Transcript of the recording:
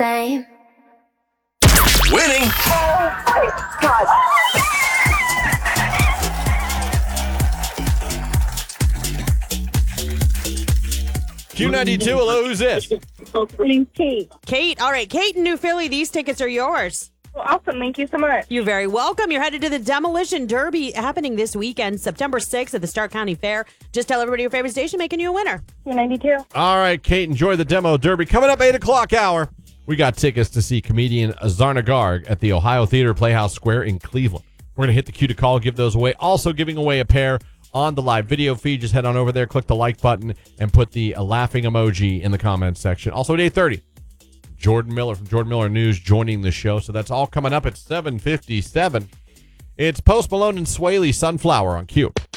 same. Winning. Oh my God. Q92, hello, who's this? Kate. Kate, all right, Kate in New Philly, these tickets are yours. Well, awesome. Thank you so much. You're very welcome. You're headed to the Demolition Derby happening this weekend, September 6th at the Stark County Fair. Just tell everybody your favorite station, making you a winner. 92. All right, Kate, enjoy the demo derby. Coming up 8 o'clock hour, we got tickets to see comedian Zarna Garg at the Ohio Theater Playhouse Square in Cleveland. We're going to hit the cue to call, give those away. Also giving away a pair on the live video feed. Just head on over there, click the like button, and put the laughing emoji in the comments section. Also at 8:30, Jordan Miller from Jordan Miller News joining the show. So that's all coming up at 7:57. It's Post Malone and Swaley, Sunflower on Q.